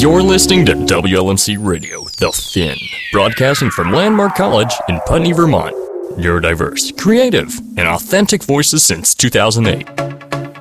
You're listening to WLMC Radio, The Fin, broadcasting from Landmark College in Putney, Vermont. Neurodiverse, creative, and authentic voices since 2008.